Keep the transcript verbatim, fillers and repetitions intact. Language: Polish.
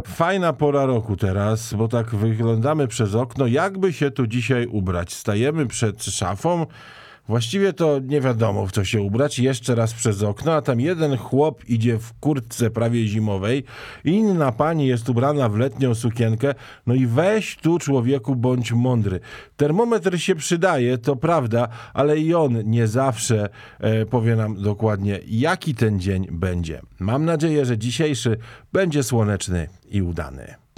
Fajna pora roku teraz, bo tak wyglądamy przez okno, jakby się tu dzisiaj ubrać. Stajemy przed szafą, właściwie to nie wiadomo w co się ubrać, jeszcze raz przez okno, a tam jeden chłop idzie w kurtce prawie zimowej, inna pani jest ubrana w letnią sukienkę, no i weź tu człowieku bądź mądry. Termometr się przydaje, to prawda, ale i on nie zawsze e, powie nam dokładnie, jaki ten dzień będzie. Mam nadzieję, że dzisiejszy będzie słoneczny i udany.